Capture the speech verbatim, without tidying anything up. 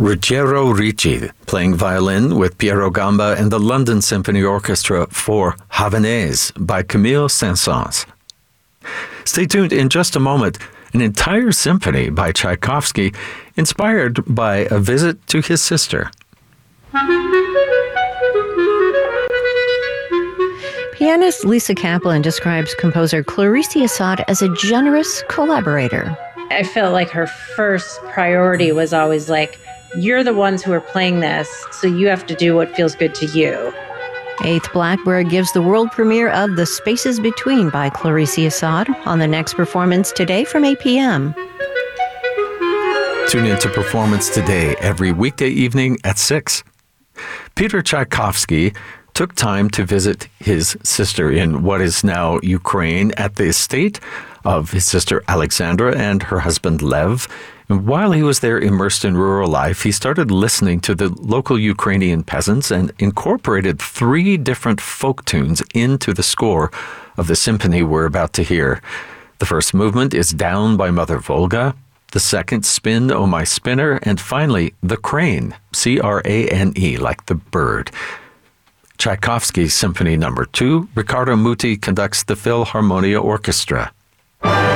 Ruggiero Ricci, playing violin with Piero Gamba and the London Symphony Orchestra for Havanaise by Camille Saint-Saëns. Stay tuned in just a moment. An entire symphony by Tchaikovsky, inspired by a visit to his sister. Pianist Lisa Kaplan describes composer Clarice Assad as a generous collaborator. I felt like her first priority was always like, you're the ones who are playing this, so you have to do what feels good to you. Eighth Blackbird gives the world premiere of The Spaces Between by Clarice Assad on the next Performance Today from eight p.m. Tune in to Performance Today every weekday evening at six. Peter Tchaikovsky took time to visit his sister in what is now Ukraine at the estate of his sister Alexandra and her husband Lev. And while he was there immersed in rural life, he started listening to the local Ukrainian peasants and incorporated three different folk tunes into the score of the symphony we're about to hear. The first movement is Down by Mother Volga, the second, Spin, O My Spinner, and finally, The Crane, C R A N E, like the bird. Tchaikovsky's Symphony Number Two, Riccardo Muti conducts the Philharmonia Orchestra.